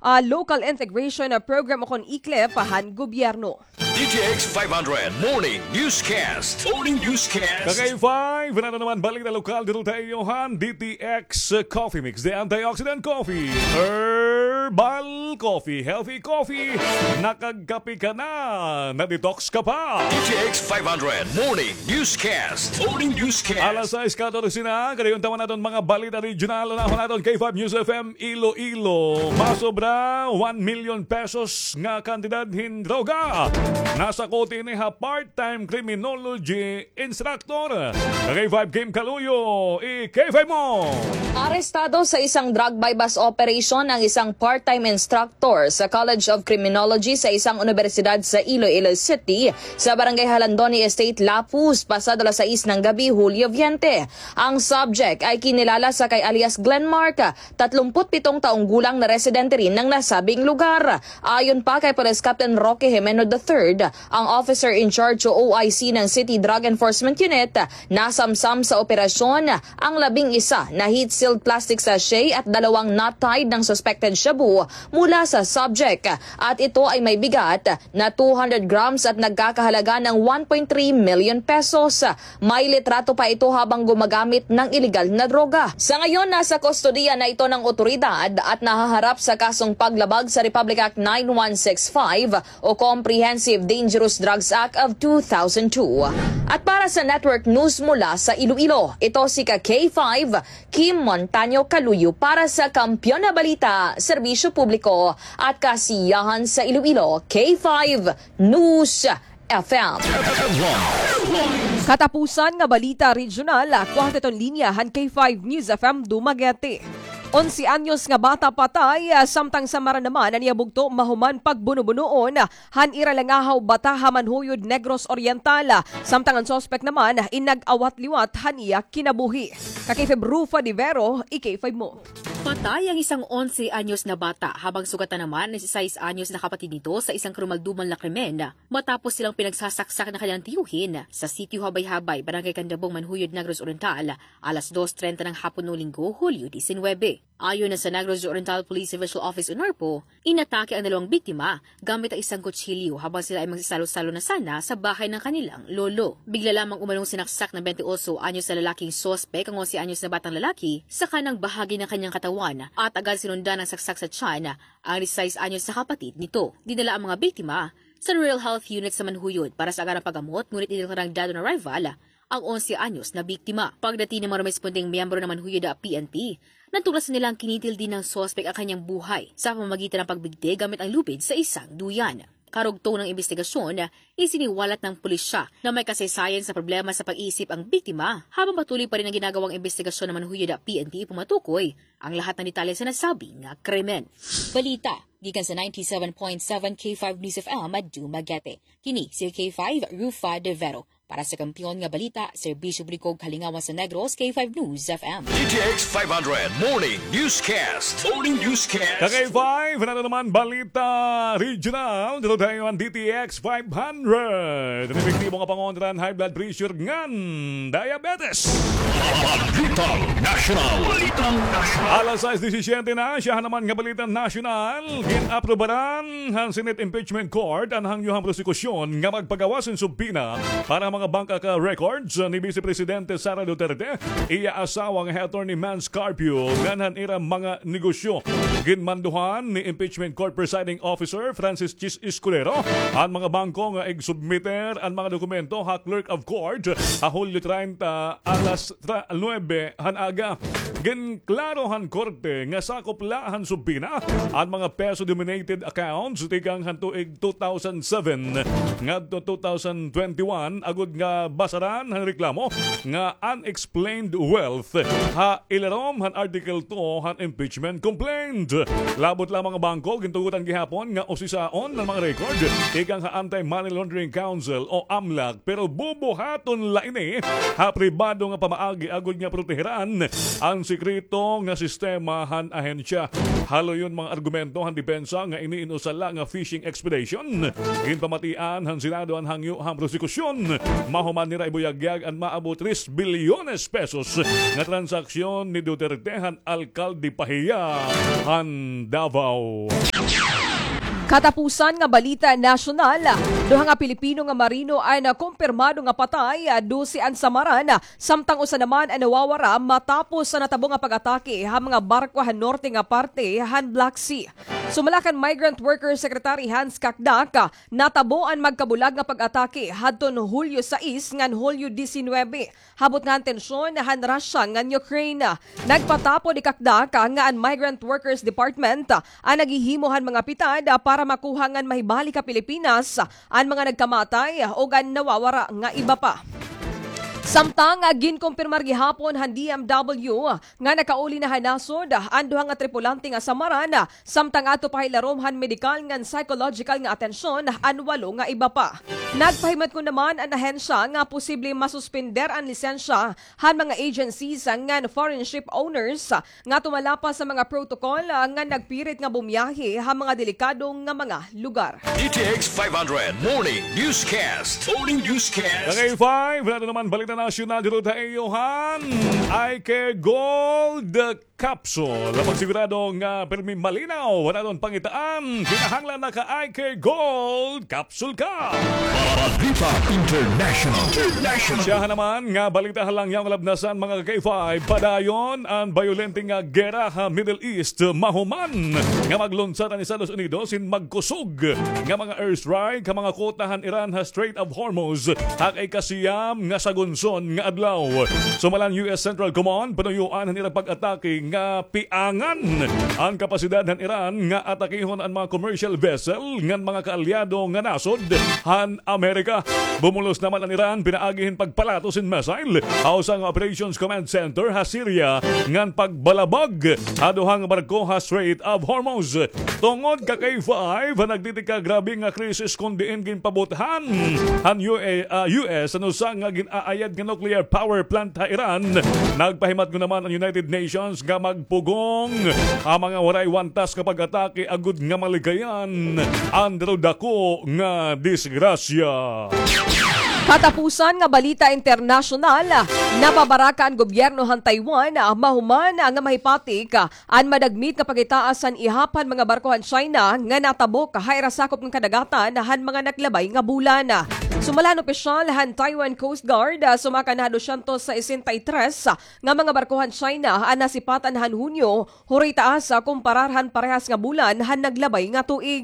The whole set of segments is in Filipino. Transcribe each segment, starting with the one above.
local integration program kon ICLEP han gobyerno. DTX 500 Morning Newscast. Kagay 5, na naman balik na lokal dito tayo han DTX Coffee Mix, the antioxidant coffee, herbal coffee, healthy coffee. Nakagkapi ka na detox ka pa. DTX 500 Morning Newscast. Alas 6:14 na, kadayon taman natin mga balita regional na natin K5 News FM Iloilo. Masobra 1 million pesos nga kandidat hin droga. Nasa kote ni ha part-time criminology instructor. K5 Kim Kaluyo, K5 mo. Arestado sa isang drug bypass operation ang isang part-time instructor sa College of Criminology sa isang universidad sa Iloilo City sa Barangay Halandoni Estate, Lapus, pasado alas 6 ng gabi, Hulyo 20. Ang subject ay kinilala sa kay alias Glenmark, 37 taong gulang na residente rin ng nasabing lugar. Ayon pa kay Police Captain Roque Jimeno III, ang officer in charge o OIC ng City Drug Enforcement Unit, nasamsam sa operasyon ang 11 na heat-sealed plastic sachet at 2 knot-tied ng suspected shabu mula sa subject, at ito ay may bigat na 200 grams at nagkakahalaga ng 1.3 million pesos. May litrato pa ito habang gumagamit ng iligal na droga. Sa ngayon, nasa kustodiya na ito ng otoridad at nahaharap sa kasong paglabag sa Republic Act 9165 o Comprehensive Dangerous Drugs Act of 2002. At para sa Network News mula sa Iloilo, ito si K5 Kim Montaño Kaluyo para sa Kampiyon na Balita, Serbisyo Publiko at Kasiyahan sa Iloilo, K5 News FM. Katapusan nga balita regional, kwaheton linya han K5 News FM Dumaguete. 11 anyos nga bata patay, samtang sa Maranaman ang yabugto mahuman pagbuno-bunoon han iralangahaw bata hamanhuyod Negros Oriental, samtang ang suspect naman inag-awat-liwat han iya kinabuhi. Kay Rufa de Vero, IK5 mo. Patay ang isang 11 anyos na bata habang sugatan naman ng 16 anyos na kapatid nito sa isang krumalduman na krimen matapos silang pinagsasaksak na kanyang tiyuhin sa sitio Habay-Habay, Barangay Candabong, Manhuyod, Negros Oriental, alas 2:30 ng hapon noong Linggo, Hulyo 19. Ayon na sa Negros Oriental Police Divisional Office UNARPO, inatake ang 2 biktima gamit ang isang kutsilyo habang sila ay magsisalo-salo na sana sa bahay ng kanilang lolo. Bigla lamang umanong sinaksak ng 28 anyos na lalaking sospek ang 11 anyos na batang lalaki sa kanang bahagi ng kanyang katawan at agad sinundan ng saksak sa tiyan ang 16 anyos na kapatid nito. Dinala ang mga biktima sa Rural Health Unit sa Manhuyod para sa agarang paggamot, ngunit inilarang dado ng arrival ang 11 anyos na biktima. Pagdating ng mga responding miyembro ng Manhuyod PNP, natuklasan nilang kinitil din ng sospek ang kanyang buhay sa pamamagitan ng pagbigti gamit ang lupid sa isang duyan. Karugtong ng investigasyon, isiniwalat ng pulisya na may kasaysayan sa problema sa pag-iisip ang biktima habang patuloy pa rin ang ginagawang investigasyon ng Manhuyod PNP pumatukoy ang lahat ng detalye sa nasabing krimen. Balita, gikan sa 97.7 K5 News FM at Dumaguete. Kini si K5 Rufa de Vero. Para sa Kampiyon nga Balita, Serbisyo Publiko Halingawan sa Negros, K5 News FM. DTX 500 Morning Newscast. Kagay 5, na naman balita regional. Dito tayo ang DTX 500. Epektibo nga pangondran, high blood pressure ngan diabetes. Balitang National. Alas 6:17 na, siya naman nga Balitang National. Ginaprobaran ang Senate Impeachment Court ang hangyuhang prosekusyon nga magpagawas ng subpina para mga bangka ka records ni Vice Presidente Sara Duterte, iya asawang Attorney Mans Carpio, ganhan ira mga negosyo. Ginmanduhan ni Impeachment Court Presiding Officer Francis Chis Escudero ang mga bangko nga ig-submiter ang mga dokumento ha Clerk of Court Hulyo 30 alas 9 han aga. Ginklaro han korte nga sakop lahan subpina ang mga peso-dominated accounts tigang han tuig 2007 ngadto 2021 agud nga basaran han reklamo nga unexplained wealth ha ilarom han Article 2 han impeachment complaint. Labot lang mga bangko gintugutan gihapon nga usisaon ng mga record tigang ha Anti-Money Laundering Council o AMLAC, pero bubuhaton la ini ha pribado nga pamaagi agud nga proteheran ang sikreto nga sistema han ahensya. Halo yun mga argumento han depensa nga iniinusala nga fishing expedition. Ginpamatian han Senado ang hangyo han prosekusyon. Mahuman nila ibuyagyag ang maabot 3 bilyones pesos nga transaksyon ni Duterte han alkalde Pahiya han Davao. Katapusan nga balita nasyonal, duha nga Pilipino nga marino ay nakumpirmado nga patay, 12 ang samaran, samtang usa naman ang nawawara matapos sa natabo nga pag-atake ha mga barko han norte nga parte han Black Sea. Sumalakan Migrant Worker Secretary Hans Kakdak, natabo ang magkabulag nga pag-atake hadton Hulyo 6 ngan Hulyo 19. Habot nga ang tensyon han Russia ngan Ukraine. Nagpatapo ni Kakdak nga ang Migrant Workers Department ang naghihimuhan mga pitad para makuha ngan mahibalik ka Pilipinas ang mga nagkamatay o gan nawawara nga iba pa. Samtang ginkumpirmar gihapon han DMW nga nakauli na hanasod ang duha nga tripulante nga samaran, samtang ato pahilarom han medikal ngan psychological nga atensyon ang 8 nga iba pa. Nagpahimat ko naman ang ahensya nga posible masuspender ang lisensya han mga agencies ngan foreign ship owners nga tumalapas sa mga protocol nga nagpirit nga bumiyahe han mga delikadong nga mga lugar. DTX 500 Morning Newscast. Morning Newscast. Kagay 5, wala na naman balita nasyonal dito tayo, Johan. I Care Gold Capsule. Lapag sigurado nga permi malinaw, wala doon pangitaan. Kinahanglan na ka I Care Gold Capsule ka. Balita International. Siya naman nga balita halang yang labnasan mga K5 padayon ang violenteng nga gera ha Middle East mahuman nga maglunsad ang Estados Unidos in magkusog nga mga airstrike ka mga kotahan Iran ha Strait of Hormuz ha kay kasiyam nga sagunson nga adlaw. Sumalan US Central Command panuyuan ang irang pag-atake nga piangan ang kapasidad ng Iran nga atakihon ang mga commercial vessel ngan mga kaalyado nga nasod han Amerika. Bumulos naman ang Iran pinaagihin pagpalatos in missile hausang Operations Command Center ha Syria ngan pagbalabag aduhang barko ha Strait of Hormuz. Tungod ka kay 5 nagditi ka grabe nga krisis kundi ginpabuthan han US ano sa nga ginaayad nga nuclear power plant ha Iran. Nagpahimat ko naman ang United Nations nga magpugong ang mga waray wantas kapag atake agud nga maligayan ang dako nga disgrasya. Katapusan nga balita internasyonal, napabaraka ang gobyerno han Taiwan mahuman nga mahipatik ang madagmit nga pagitaas ang ihapan mga barkohan China nga natabok hayra sakop ng kadagatan han mga naglabay nga bulan. Sumalan opisyal han Taiwan Coast Guard sumaka na 263 nga mga barkohan China ang nasipatan han Hunyo, huray taas kumpararhan parehas nga bulan han naglabay nga tuig.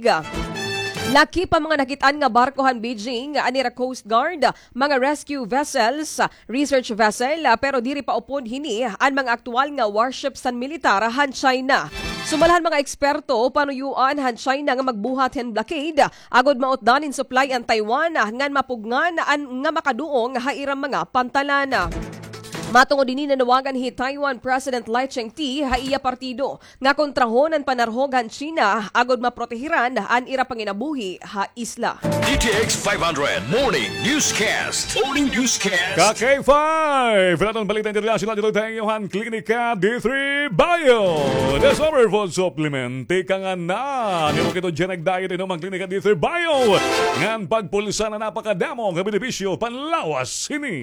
Laki pa mga nakitaan nga barkohan Beijing anira Coast Guard, mga rescue vessels, research vessel, pero diri pa upod hini ang mga aktual nga warships san militar han China. Sumalahan mga eksperto panuyuan han China nga magbuhat hen blockade agod maotdanin supply ang Taiwan ngan mapugngan nga makaduong hairang mga pantalana. Matungod din nanawagan hi Taiwan President Lai Ching-te ha iya partido nga kontrahon ang panarhogan China agod maprotehiran ang ira panginabuhi ha isla. DTX 500 Morning Newscast. Morning Newscast. Ka-K5! Pinatong balita international dito tayo Johan Klinika D3 Bio. The Summer Food Supplement. Tika nga na. Nimo kito dyan nagdayo din ang Klinika D3 Bio. Ngan pagpulsa na napakadamo nga benepisyo panlawas sini.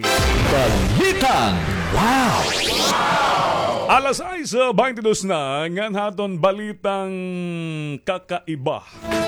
Balitang wow! Alas 6:22 na ngan haton balitang kakaiba.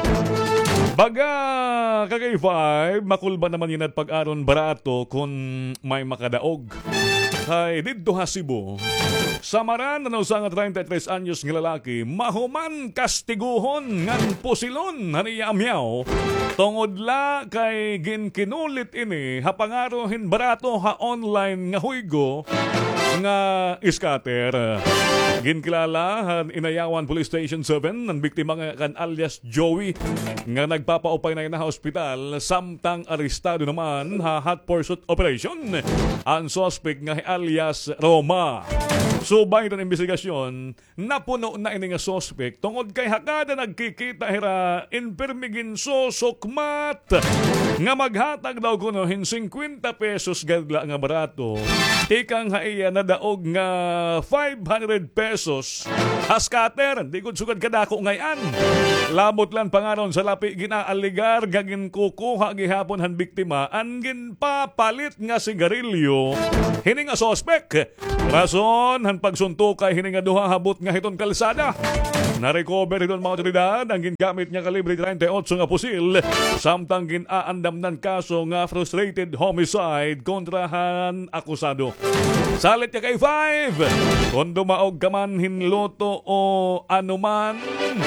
Baga kaka-5, makulba naman yun at pag-aron barato kung may makadaog. Kay dito ha Cebu, samaran na usang 33 anyos ng lalaki, mahuman kastiguhon ngan pusilon haniyamyaw. Tungod la kay ginkinulit ini hapangarohin barato ha online nga huygo nga scatter. Ginkilala han Inayawan Police Station 7 ang biktima nga kan alias Joey nga nagpapaupay na hospital samtang arestado naman ha hot pursuit operation ang suspect nga alias Roma. Subay ng investigasyon, napuno na ini nga suspect tungod kay hakada nagkikita hira inpermigin sukmat nga maghatag daw kuno hin 50 pesos gadla nga barato. Ikang haiya na nakadaog nga 500 pesos. Askater, di ko sugad kadako ngayon. Labot lang pangaron sa lapi ginaaligar gagin kukuha gihapon han biktima angin papalit nga sigarilyo. Hini nga sospek. Rason han pagsuntukay hini nga duha habot nga hiton kalsada. Na-recover hiton mga otoridad ang gingamit niya kalibre 38 nga pusil. Samtang ginaandamnan kaso nga frustrated homicide kontrahan akusado. Salit niya kay 5. Kung dumaog ka man hinloto o anuman,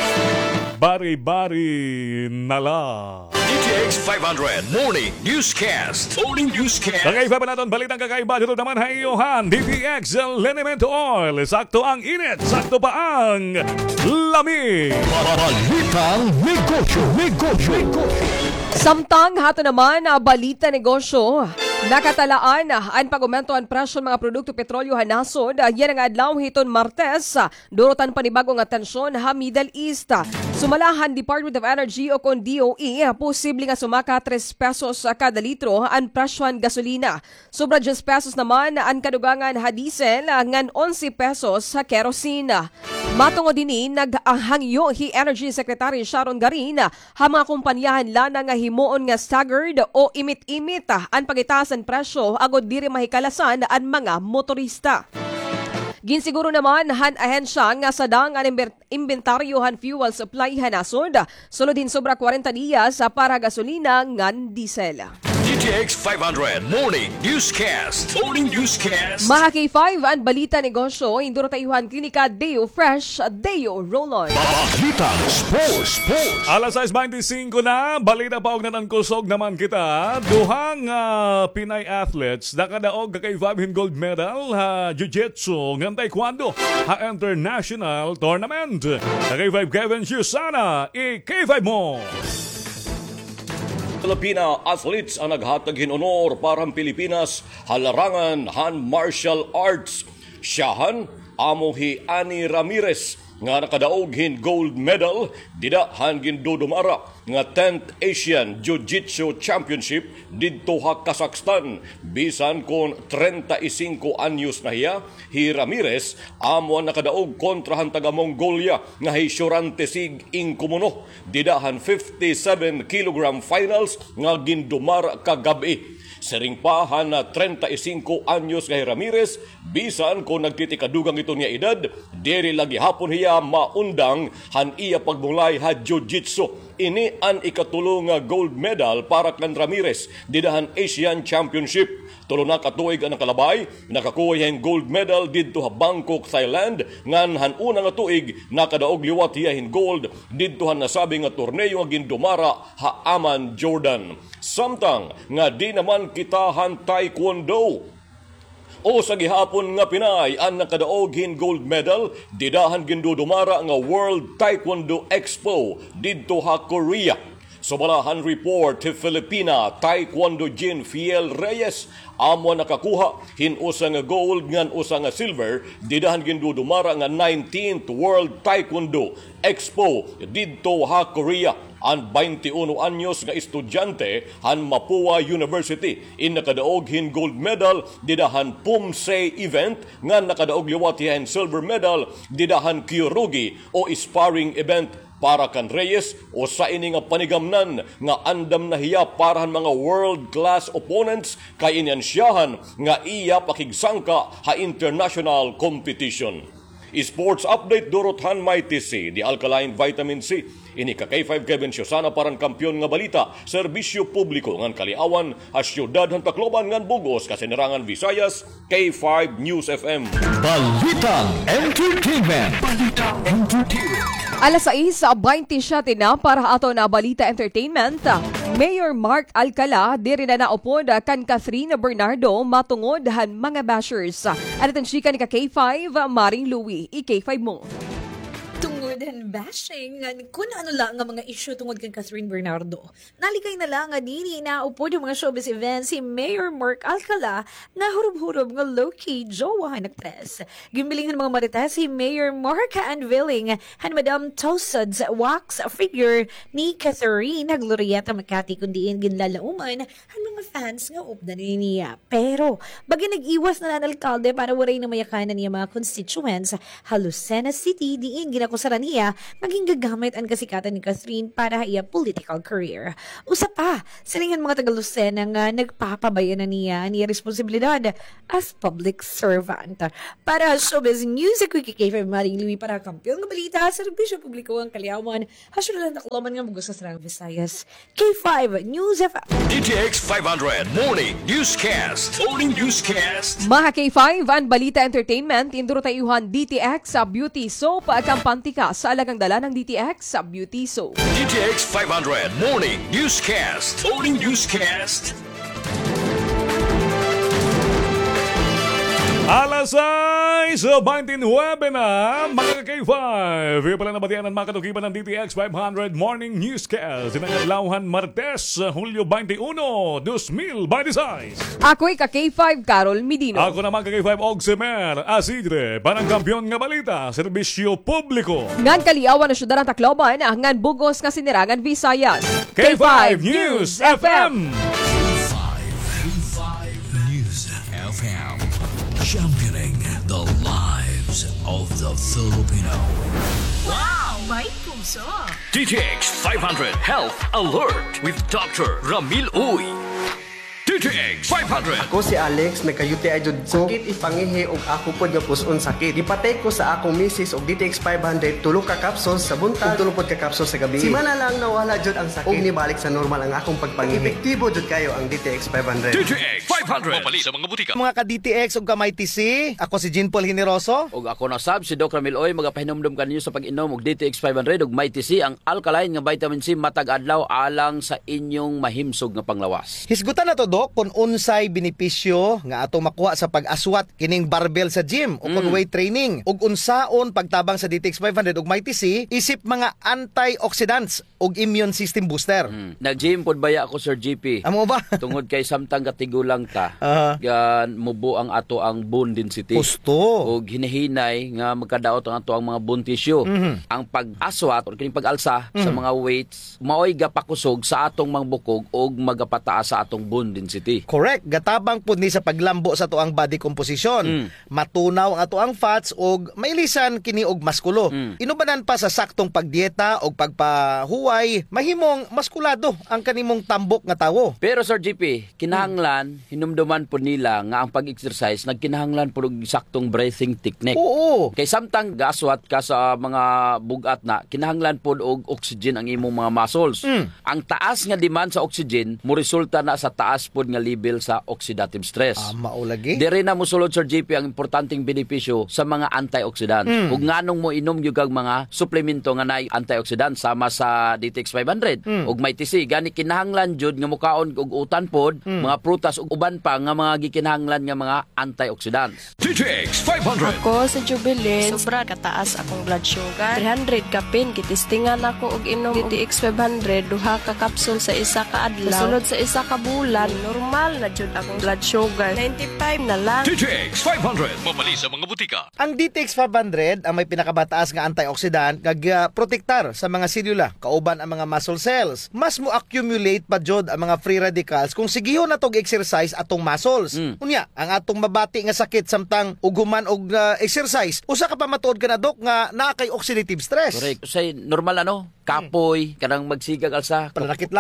bari-bari nala. DTX 500 Morning Newscast. Morning Newscast. Kakaiba pa natin balitang kakaiba dito naman hayohan. DTX Liniment Oil. Sakto ang init. Sakto pa ang lamig. Balitang negosyo. Samtang hato naman balita negosyo. Nakatalaan ang pag-aumento ang presyo ng mga produkto petrolyo hanasod. Yan ang adlaw hiton Martes. Durutan panibagong atensyon ha Middle East. Sumalahan Department of Energy o kon DOE, posible nga sumaka 3 pesos kada litro ang presyon gasolina. Sobra 10 pesos naman ang kadugangan ha diesel ngan 11 pesos sa kerosene. Matungo dinhi naghangyo hi Energy Secretary Sharon Garin ha mga kumpanyahan lana nga himuon nga staggered o imit-imit ang pagitaas ang presyo agod diri mahikalasan ang mga motorista. Ginsiguro naman han ahensya nga sadang ang inventaryo han fuel supply hanasod. Sulod din sobra 40 dias para gasolina ngan diesel. DTX 500 Morning Newscast. Morning Newscast. Mga K5 ang balita negosyo, induro tayuhan klinika Deo Fresh, Deo Roll-On. Balitang Sports. Alas 6:25 na, balita pa og nanangkusog naman kita. Duhang Pinay athletes nakadaog kay 5 gold medal ha jiu-jitsu ngan taekwondo ha international tournament. Kay 5 Kevin Susana, K5 mo. Filipina athletes ang naghatag hinonor para ang Pilipinas halarangan han martial arts. Siyahan amohi Ani Ramirez nga nakadaog hin gold medal dida han gindudumara nga 10th Asian Jiu-Jitsu Championship didto ha Kazakhstan. Bisan kon 35 anyos na hiya, hi Ramirez amo nakadaog kontra han taga Mongolia nga hi Shorante Sig Ingkumuno dida han 57 kg finals nga gindumara kagabi. Sering pa han na 35 anyos nga Ramirez, bisan kung nagtitikadugang ito niya edad, diri lagi hapon hiya maundang han iya pagbulay ha jiu-jitsu. Ini ang ikatulong nga gold medal para kan Ramirez didahan Asian Championship. Tulo na katuig ang nakalabay, nakakuha yung gold medal didto ha Bangkok, Thailand, ngan han una nga tuig nakadaog liwat hiya hin gold didto han nasabi nga torneo nga gindumara ha Amman, Jordan. Samtang nga di naman kita han taekwondo. O sa gihapon nga Pinay ang nakadaog hin gold medal didahan gindudumara nga World Taekwondo Expo didto ha Korea. Subalahan report ti Filipina Taekwondo Jin Fiel Reyes amo nakakuha hin usa nga gold ngan usa nga silver didahan gindudumara nga 19th World Taekwondo Expo didto ha Korea. Ang 21 anyos nga estudyante han Mapua University in nakadaog hin gold medal didahan Pumse event nga nakadaog liwat hin silver medal didahan Kyorugi o sparring event para kan Reyes o sa ini nga panigamnan nga andam na hiya para han mga world-class opponents kay inyansyahan nga iya pakigsangka ha international competition. Sports update Dorothan Maitisi, di Alkaline Vitamin C. Ini ka K5 Kevin Susana parang kampyon nga balita, serbisyo publiko ngan Kaliawan, ha syudad han Tacloban ngan Bugos, Kasinirangan Visayas, K5 News FM. Balitang Entertainment. Alas 6:27 na para ato na balita entertainment. Mayor Mark Alcala diri na naupod kan Catherine Bernardo matungod han mga bashers. Ano tan chika ni ka K5 Maring Louie, K5 mo. Tungod din bashing kung ano lang nga mga issue tungod kay Catherine Bernardo. Nalikay na lang nga dili na upo yung mga showbiz events si Mayor Mark Alcala na hurub-hurub nga low-key jowa nagpress. Gimbiling ng mga marites si Mayor Mark unveiling han Madam Tosad's wax figure ni Catherine Glorieta Makati kundiin ginlalauman han mga fans nga upda niya. Pero bagi nag-iwas na ng alkalde para waray na mayakanan niya mga constituents Lucena City diin ginakusaran niya maging gagamit ang kasikatan ni Catherine para iya political career. Usa pa, silingan mga taga Lucena nga nagpapabayan na niya responsibilidad as public servant. Para Showbiz News, ako kikifay Maring Louie para kampiyon ng balita sa serbisyo publiko ang Kalyawan. Hasyo na lang takloman nga mga sa Sarang Visayas. K5 News FM. DTX 500 Morning Newscast. Morning Newscast. Mga K5 ang Balita Entertainment, induro tayuhan DTX sa Beauty Soap, kampantika sa alagang dala ng DTX sa Beauty Soap. DTX 500 Morning Newscast. Morning Newscast. Alas 6:29 na, mga K5. Iyo pala nabatian ang mga katukiban ng DTX 500 Morning Newscast. Sinangadlawhan Martes, Hulyo 21, 2026. Ako'y ka K5 Carol Medino. Ako naman ka K5 Ogsemer Asigre, parang kampiyon nga balita, serbisyo publiko. Ngan kaliawan na syudad ng Tacloban, ngan bugos nga sinirangan Visayas. K5 News FM. News FM. Championing the lives of the Filipino. Wow! May puso! DTX 500 Health Alert with Dr. Ramil Uy. DTX 500. Ako si Alex, nagkayuti ay jud ko. Sakit ipangihi og ako pod nga puson sakit. Ipatay ko sa akong misis og DTX 500 tulo ka capsules sa buntag ug tulo pod ka capsules sa gabi. Simana lang nawala jud ang sakit. Og nibalik sa normal ang akong pagpangihi. Epektibo jud kayo ang DTX 500. DTX 500. Mapali sa mga butika. Mga ka-DTX ug kamay TC, ako si Jean Paul Generoso. Og ako na sab si Dr. Miloy, magapahinumdum kaninyo sa pag-inom og DTX 500 ug may TC ang alkaline nga vitamin C matag adlaw alang sa inyong mahimsog nga panglawas. Hisgutan na to Dok kung unsay benepisyo nga atong makuha sa pag-aswat kining barbell sa gym o kung weight training ug unsaon pagtabang sa DTX 500 ug may TC isip mga antioxidants ug immune system booster. Nag-gym pod baya ako Sir GP. Amo ba? Tungod kay samtang katigulang ta. Yan mubo ang ato ang bone density. Gusto. Og hinahinay nga magkadaot ang ato ang mga bone tissue. Ang pag-aswat o kining pag-alsa sa mga weights maoy gapakusog sa atong mga bukog og magapataas sa atong bone density. Correct. Gatabang pud ni sa paglambo sa tuang body composition. Matunaw ang atuang fats og mailisan kini og maskulo. Inubanan pa sa saktong pagdieta og pagpahuway, mahimong maskulado ang kanimong tambok nga tawo. Pero Sir GP, kinahanglan hinumduman pud nila nga ang pag-exercise nagkinahanglan pud og saktong breathing technique. Oo. Kay samtang gaswat ka sa mga bugat na, kinahanglan pud og oxygen ang imong mga muscles. Ang taas nga demand sa oxygen mo resulta na sa taas pud nga level sa oxidative stress. Maulagi. Dire na mosulod Sir JP ang importanteng benepisyo sa mga antioxidants. Ug nganong mo inom gyud kag mga suplemento nga naay antioxidants sama sa DTX 500 ug may TC gani kinahanglan jud nga mukaon og utan pod, mga prutas ug uban pa nga mga gikinahanglan nga mga antioxidants. DTX 500. Ako sa Jubilee, sobra kataas akong blood sugar. 300 kapin, kitistingan ako og inom DTX 500, duha ka kapsul sa isa ka adlaw. Sunod sa isa ka bulan, normal na jud akong blood sugar. 95 na lang. DTX 500. Mapali sa mga butika. Ang DTX 500 ang may pinakabataas nga antioxidant kag protektar sa mga selula kauban ang mga muscle cells. Mas mo accumulate pa jud ang mga free radicals kung sigihon natog exercise atong muscles. Unya, ang atong mabati nga sakit samtang uguman og exercise, usa ka pa matuod ka na Dok nga naa kay oxidative stress. Correct. Say normal kapoy kanang magsigag alsa pananakit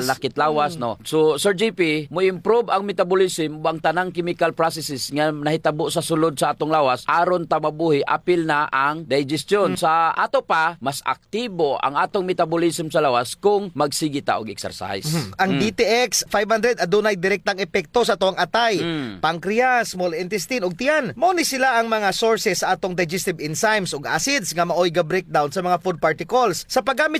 lawas no. So Sir JP mo improve ang metabolism ang tanang chemical processes nga nahitabo sa sulod sa atong lawas aron ta mabuhi apil na ang digestion. Sa ato pa mas aktibo ang atong metabolism sa lawas kung magsige ta og exercise. Ang DTX 500 adunay direktang epekto sa atong atay, pancreas, small intestine ug tiyan. Mao ni sila ang mga sources sa atong digestive enzymes ug acids nga maoy ga breakdown sa mga food particles. Sa paggamit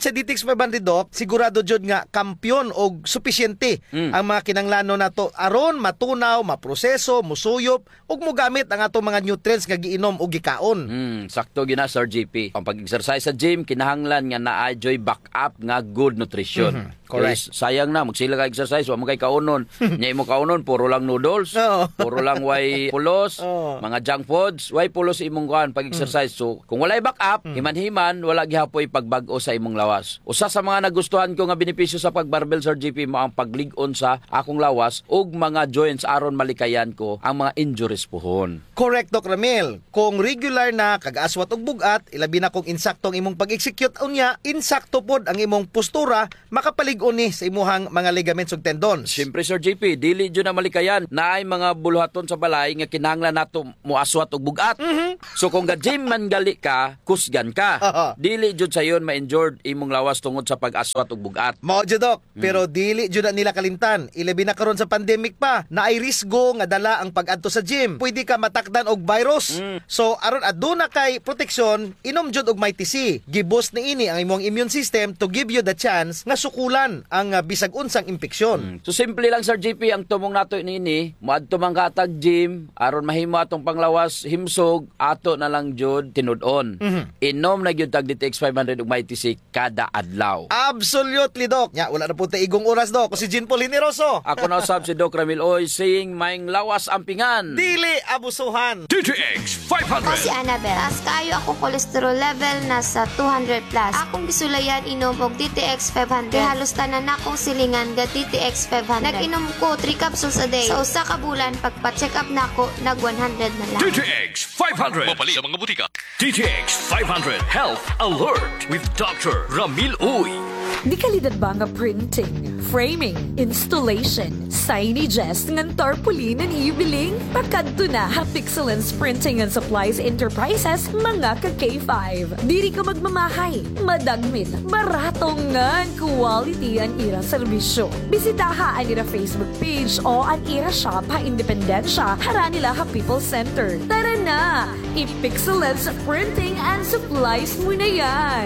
sa DTX 500 Doc, sigurado jud nga kampyon og supisyente ang mga kinanglano nato aron matunaw, maproseso, musuyop ug mogamit ang atong mga nutrients nga giinom ug gikaon. Sakto gina Sir GP. Ang pag-exercise sa gym kinahanglan nga naa joy backup nga good nutrition. Correct. Kaya sayang na magsila ka exercise wa mo kay kaunon. Nya imo kaunon puro lang noodles, puro lang way pulos, mga junk foods, way pulos imong kuan pag-exercise. So kung walay backup, himan-himan wala gihapoy pagbag-o sa imong lawas. Usa sa mga nagustuhan ko nga benepisyo sa pagbarbell Sir GP mo ang paglig-on sa akong lawas ug mga joints aron malikayan ko ang mga injuries pohon. Correct, Doc Ramil. Kung regular na kag-aswat og bugat, ilabi na kung insakto ang imong pag-execute unya, insakto pod ang imong postura, makapalig-on ni sa imuhang mga ligaments ug tendons. Siyempre Sir JP, dili jud na malikayan naay mga buluhaton sa balay nga kinahanglan nato moaswat og bugat. So kung ga-gym man gali ka, kusgan ka. Dili jud sayon ma-injured imong lawas tungod sa pag-aswat og bugat. Mao jud, Doc, pero dili jud na nila kalimtan. Ilabi na karon sa pandemic pa, na ay risgo nga dala ang pag-adto sa gym. Pwede ka matakdan og virus. So aron aduna kay proteksyon, inom jud og may TC. Giboost ni ini ang imong immune system to give you the chance nga sukulan ang bisag unsang impeksyon. So simple lang Sir JP ang tumong nato nini, moadto man ka tag gym aron mahimo atong panglawas himsog ato na lang jud tinud-on. Inom na gyud tag DTX 500 ug may TC kada adlaw. Absolutely, Doc. Nya wala na po igong oras, Doc. Si Jean Paul Generoso. Ako na usab si Doc Ramil Oy saying maing lawas ampingan. Dili abusuhan. DTX Ako si 500. Annabel. As kayo ako cholesterol level nasa 200 plus. Akong gisulayan inom og DTX 500. Halos tanan akong silingan ga DTX 500. Nag-inom ko 3 capsules a day. Sa usa ka bulan pagpa-check up nako nag 100 na lang. DTX 500. Mapalit sa mga butika. DTX 500 Health Alert with Dr. Ramil Uy. Di kalidad ba nga printing, framing, installation, signages, ngan tarpaulin ang ibiling? Pagkadto na ha Pixelance Printing and Supplies Enterprises, mga ka-K5. Diri ka magmamahay, madagmit, baratong ngan quality ang ira serbisyo. Bisitaha ang ira Facebook page o ang ira shop ha Independensya, hara nila ha People Center. Tara na! I-Pixelance Printing and Supplies mo na yan!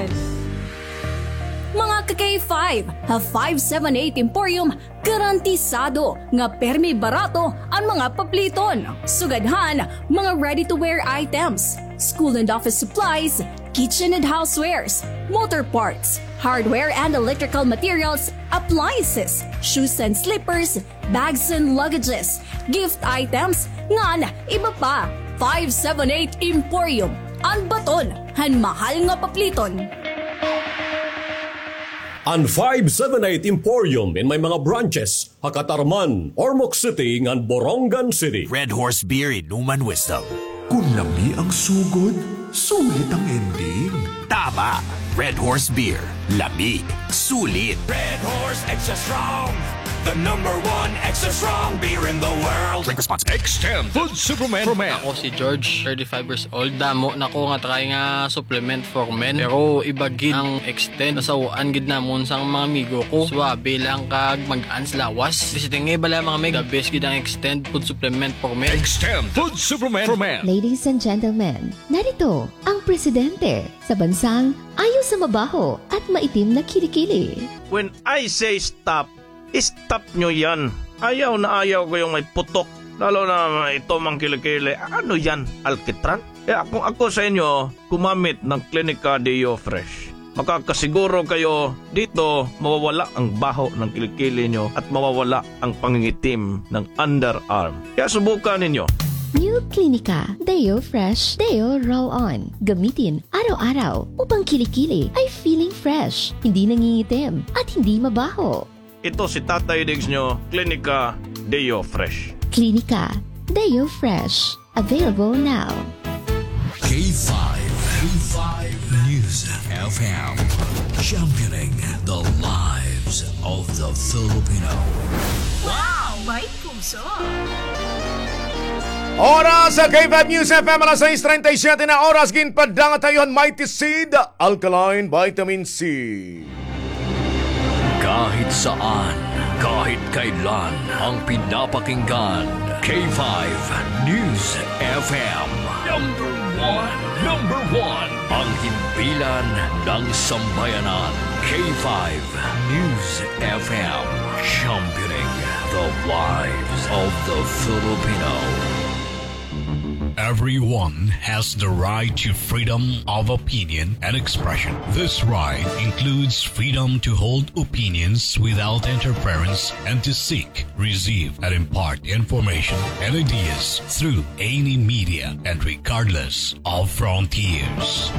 Mga ka-K5, ha 578 Emporium, garantisado nga permi barato ang mga papliton. Sugadhan, mga ready-to-wear items, school and office supplies, kitchen and housewares, motor parts, hardware and electrical materials, appliances, shoes and slippers, bags and luggages, gift items, ngan iba pa. 578 Emporium, ang baton, han mahal nga papliton. Ang 578 Emporium in may mga branches, Hakatarman, Ormoc City, ngan Borongan City. Red Horse Beer Inuman Wisdom. Kung lami ang sugod, sulit ang ending. Tama! Red Horse Beer. Lami. Sulit. Red Horse Extra Strong. The #1 extra strong beer in the world. Drink responsibly. Extend Food Supplement for Men. Ako si George, 35 years old. Damo na ko nga try nga supplement for men. Pero iba gid ang extend. Nasawaan gid na mo sa mga amigo ko. Swabe lang kag mag-ans lawas. Visiting nga bala mga meg. The best gid ang extend food supplement for men. Extend Food Supplement for Men. Ladies and gentlemen, narito ang presidente sa bansang ayaw sa mabaho at maitim na kilikili. When I say stop, stop nyo yan. Ayaw na ayaw ko yung may putok. Lalo na ito mang kilikili. Ano yan? Alkitran? Kung ako sa inyo, gumamit ng Clinica Deo Fresh. Makakasiguro kayo dito mawawala ang baho ng kilikili nyo at mawawala ang pangingitim ng underarm. Kaya subukan ninyo. New Clinica Deo Fresh Deo Roll On. Gamitin araw-araw upang kilikili ay feeling fresh, hindi nangingitim at hindi mabaho. Ito si Tatay Diggs nyo, Clinica Deo Fresh. Clinica Deo Fresh. Available now. K5 News FM. Championing the lives of the Filipino. Wow! May puso! Oras sa K5 News FM, alas 6:37 na oras, ginpadang tayohan Mighty Seed Alkaline Vitamin C. Kahit saan, kahit kailan, ang pinapakinggan. K5 News FM. Number one. Ang himpilan ng sambayanan. K5 News FM, championing the lives of the Filipino. Everyone has the right to freedom of opinion and expression. This right includes freedom to hold opinions without interference and to seek, receive, and impart information and ideas through any media and regardless of frontiers.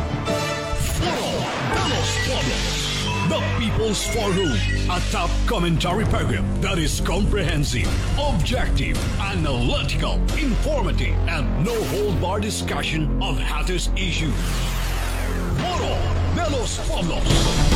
The People's Forum, a top commentary program that is comprehensive, objective, analytical, informative, and no-hold-bar discussion of hottest issues. Foro de los Pueblos.